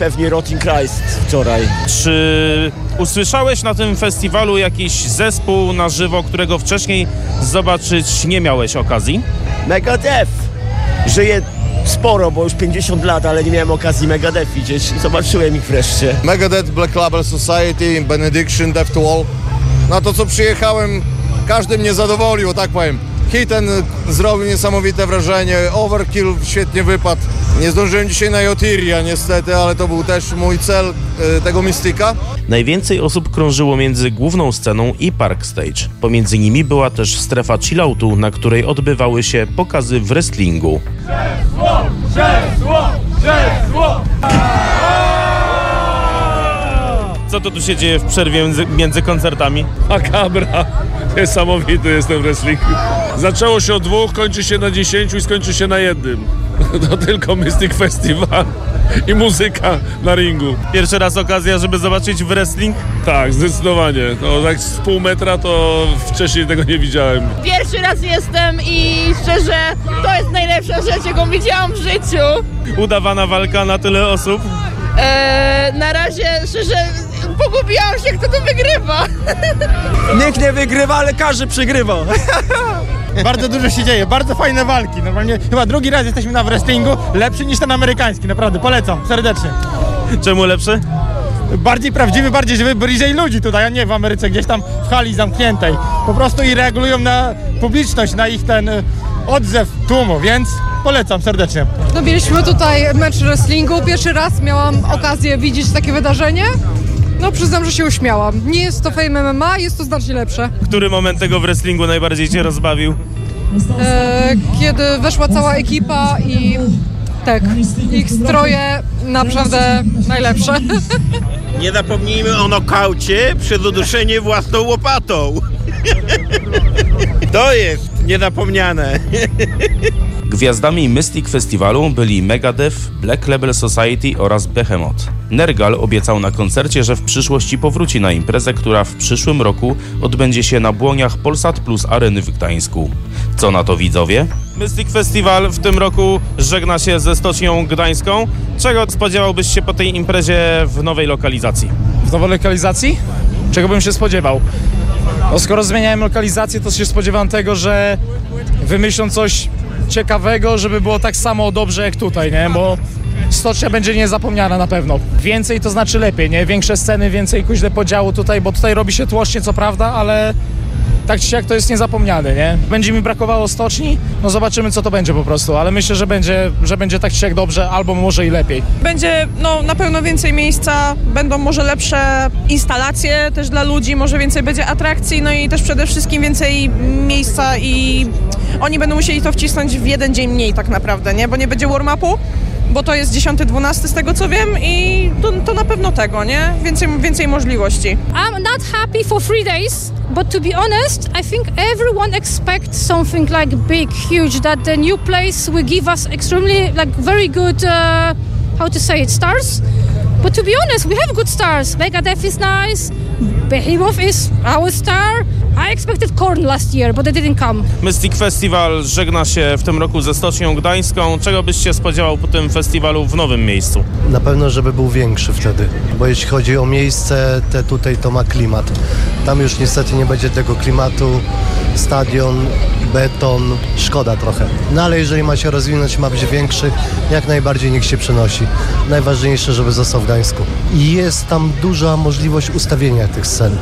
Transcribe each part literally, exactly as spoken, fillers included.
Pewnie Rotting Christ wczoraj. Czy usłyszałeś na tym festiwalu jakiś zespół na żywo, którego wcześniej zobaczyć nie miałeś okazji? Megadeth. Żyje sporo, bo już pięćdziesiąt lat, ale nie miałem okazji Megadeth widzieć i zobaczyłem ich wreszcie. Megadeth, Black Label Society, Benediction, Death to All. Na to, co przyjechałem, każdy mnie zadowolił, tak powiem. Hit ten zrobił niesamowite wrażenie, Overkill świetnie wypadł. Nie zdążyłem dzisiaj na Jotiria niestety, ale to był też mój cel y, tego Mystika. Najwięcej osób krążyło między główną sceną i Park Stage. Pomiędzy nimi była też strefa chilloutu, na której odbywały się pokazy w wrestlingu. Krzesło! Krzesło! Krzesło! Co to tu się dzieje w przerwie między, między koncertami? Makabra. Niesamowity jest ten wrestling. Zaczęło się od dwóch, kończy się na dziesięciu i skończy się na jednym. To tylko Mystic Festival i muzyka na ringu. Pierwszy raz okazja, żeby zobaczyć wrestling? Tak, zdecydowanie. No, tak z pół metra to wcześniej tego nie widziałem. Pierwszy raz jestem i szczerze to jest najlepsza rzecz, jaką widziałam w życiu. Udawana walka na tyle osób? Eee, na razie szczerze pogubiłam się, kto to wygrywa. Nikt nie wygrywa, ale każdy przegrywa. Bardzo dużo się dzieje, bardzo fajne walki. Normalnie chyba drugi raz jesteśmy na wrestlingu, lepszy niż ten amerykański, naprawdę, polecam, serdecznie. Czemu lepszy? Bardziej prawdziwy, bardziej żywy, bliżej ludzi tutaj, a nie w Ameryce, gdzieś tam w hali zamkniętej. Po prostu i reagują na publiczność, na ich ten odzew tłumu, więc polecam serdecznie. No, mieliśmy tutaj mecz wrestlingu, pierwszy raz miałam okazję widzieć takie wydarzenie. No przyznam, że się uśmiałam. Nie jest to Fame M M A, jest to znacznie lepsze. Który moment tego wrestlingu najbardziej cię rozbawił? E, kiedy weszła cała ekipa i tak, ich stroje naprawdę najlepsze. Nie zapomnijmy o nokaucie przez uduszenie własną łopatą. To jest niezapomniane. Gwiazdami Mystic Festiwalu byli Megadeth, Black Label Society oraz Behemoth. Nergal obiecał na koncercie, że w przyszłości powróci na imprezę, która w przyszłym roku odbędzie się na błoniach Polsat Plus Areny w Gdańsku. Co na to widzowie? Mystic Festival w tym roku żegna się ze Stocznią Gdańską. Czego spodziewałbyś się po tej imprezie w nowej lokalizacji? W nowej lokalizacji? Czego bym się spodziewał? No, skoro zmieniałem lokalizację, to się spodziewam tego, że wymyślą coś ciekawego, żeby było tak samo dobrze jak tutaj, nie? Bo Stocznia będzie niezapomniana na pewno. Więcej to znaczy lepiej, nie? Większe sceny, więcej kuźle podziału tutaj, bo tutaj robi się tłocznie, co prawda, ale tak czy siak to jest niezapomniane, nie? Będzie mi brakowało stoczni, no zobaczymy, co to będzie po prostu, ale myślę, że będzie, że będzie tak czy siak dobrze, albo może i lepiej. Będzie no, na pewno więcej miejsca, będą może lepsze instalacje też dla ludzi, może więcej będzie atrakcji, no i też przede wszystkim więcej miejsca i oni będą musieli to wcisnąć w jeden dzień mniej tak naprawdę, nie? Bo nie będzie warm-upu, bo to jest dziesiąty dwunasty z tego co wiem i to, to na pewno tego, nie? Więcej, więcej możliwości. I'm not happy for three days, but to be honest, I think everyone expects something like big, huge, that the new place will give us extremely, like very good, uh, how to say it, stars. But to be honest, we have good stars. Megadeth is nice, Behemoth is our star. I expected Korn last year, but they didn't come. Mystic Festival żegna się w tym roku ze Stocznią Gdańską. Czego byś się spodziewał po tym festiwalu w nowym miejscu? Na pewno, żeby był większy wtedy, bo jeśli chodzi o miejsce, te tutaj to ma klimat. Tam już niestety nie będzie tego klimatu, stadion, beton, szkoda trochę. No ale jeżeli ma się rozwinąć, ma być większy, jak najbardziej niech się przenosi. Najważniejsze, żeby został w Gdańsku. I jest tam duża możliwość ustawienia tych scen.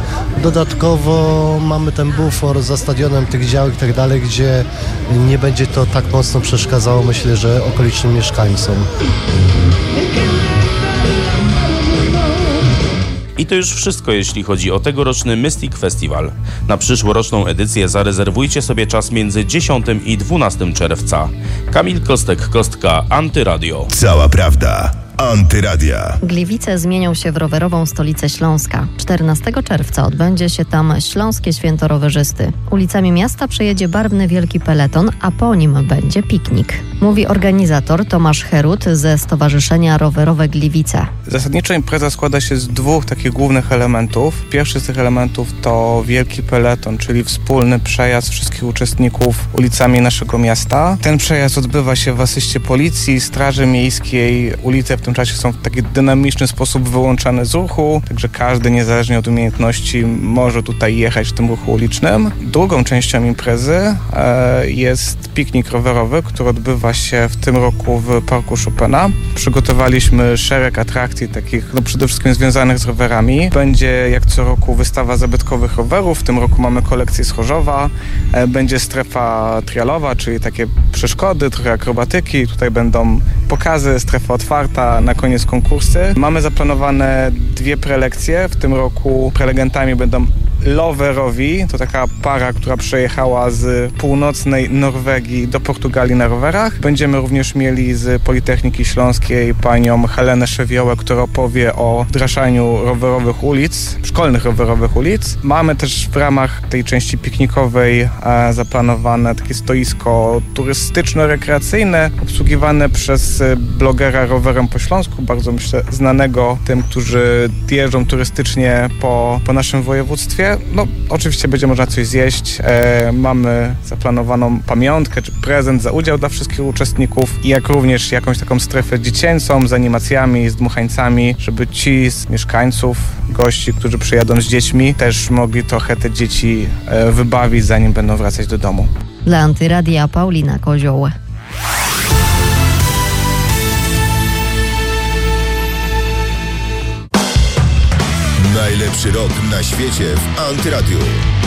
Dodatkowo mamy ten bufor za stadionem tych działek i tak dalej, gdzie nie będzie to tak mocno przeszkadzało, myślę, że okolicznym mieszkańcom. I to już wszystko, jeśli chodzi o tegoroczny Mystic Festival. Na przyszłoroczną edycję zarezerwujcie sobie czas między dziesiątym i dwunastym czerwca. Kamil Kostek-Kostka, Antyradio. Cała prawda. Antyradia. Gliwice zmienią się w rowerową stolicę Śląska. czternastego czerwca odbędzie się tam Śląskie Święto Rowerzysty. Ulicami miasta przejedzie barwny wielki peleton, a po nim będzie piknik. Mówi organizator Tomasz Herut ze Stowarzyszenia Rowerowe Gliwice. Zasadniczo impreza składa się z dwóch takich głównych elementów. Pierwszy z tych elementów to wielki peleton, czyli wspólny przejazd wszystkich uczestników ulicami naszego miasta. Ten przejazd odbywa się w asyście policji, Straży Miejskiej. Ulice w tym tym czasie są w taki dynamiczny sposób wyłączane z ruchu, także każdy niezależnie od umiejętności może tutaj jechać w tym ruchu ulicznym. Drugą częścią imprezy e, jest piknik rowerowy, który odbywa się w tym roku w Parku Chopina. Przygotowaliśmy szereg atrakcji takich no, przede wszystkim związanych z rowerami. Będzie jak co roku wystawa zabytkowych rowerów, w tym roku mamy kolekcję z Chorzowa, e, będzie strefa trialowa, czyli takie przeszkody, trochę akrobatyki, tutaj będą pokazy, strefa otwarta, na koniec konkursy. Mamy zaplanowane dwie prelekcje, w tym roku prelegentami będą Loverowi, to taka para, która przejechała z północnej Norwegii do Portugalii na rowerach. Będziemy również mieli z Politechniki Śląskiej panią Helenę Szewiołę, która opowie o wdrażaniu rowerowych ulic, szkolnych rowerowych ulic. Mamy też w ramach tej części piknikowej e, zaplanowane takie stoisko turystyczno-rekreacyjne, obsługiwane przez blogera Rowerem po Śląsku, bardzo myślę znanego tym, którzy jeżdżą turystycznie po, po naszym województwie. No, oczywiście będzie można coś zjeść. E, mamy zaplanowaną pamiątkę czy prezent za udział dla wszystkich uczestników, jak również jakąś taką strefę dziecięcą z animacjami, z dmuchańcami, żeby ci z mieszkańców, gości, którzy przyjadą z dziećmi, też mogli trochę te dzieci e, wybawić, zanim będą wracać do domu. Dla Antyradia Paulina Kozioł. Najlepszy rok na świecie w Antyradiu.